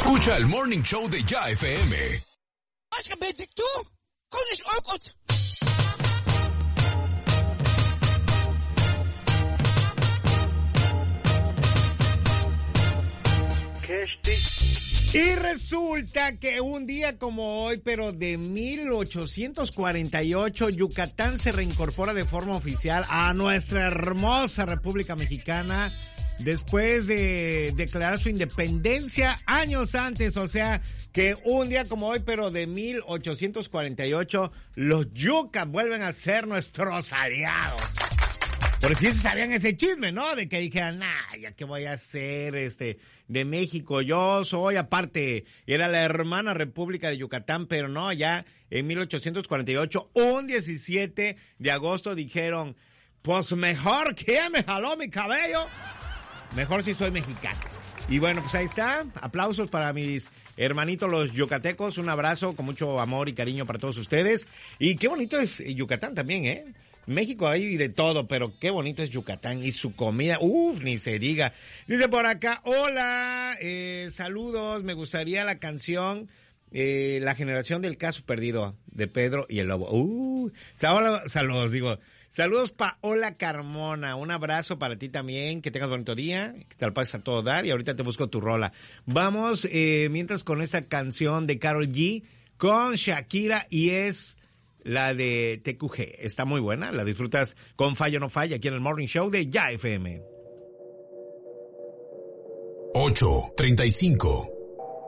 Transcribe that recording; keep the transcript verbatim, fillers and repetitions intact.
Escucha el Morning Show de Ya F M. Alsjeblieft, toe. Kom eens ook wat. Y resulta que un día como hoy, pero de mil ochocientos cuarenta y ocho, Yucatán se reincorpora de forma oficial a nuestra hermosa República Mexicana después de declarar su independencia años antes. O sea, que un día como hoy, pero de mil ochocientos cuarenta y ocho, los yucas vuelven a ser nuestros aliados. Porque sí se sabían ese chisme, ¿no? De que dijeran, nah, ya qué voy a hacer, este, de México. Yo soy, aparte, era la hermana República de Yucatán, pero no, ya en mil ochocientos cuarenta y ocho, un diecisiete de agosto, dijeron, pues mejor que me jaló mi cabello, mejor si soy mexicano. Y bueno, pues ahí está, aplausos para mis hermanitos los yucatecos, un abrazo con mucho amor y cariño para todos ustedes. Y qué bonito es Yucatán también, ¿eh? México hay de todo, pero qué bonito es Yucatán y su comida, uff, ni se diga. Dice por acá, hola, eh, saludos, me gustaría la canción eh, La Generación del Caso Perdido de Pedro y el Lobo. Uh, saludos, saludos, digo, saludos Paola Carmona, un abrazo para ti también, que tengas bonito día, que te lo pases a todo dar y ahorita te busco tu rola. Vamos, eh, mientras con esa canción de Karol G con Shakira y es... la de T Q G, está muy buena, la disfrutas con Falla o No Falla aquí en el Morning Show de Ya F M. ocho treinta y cinco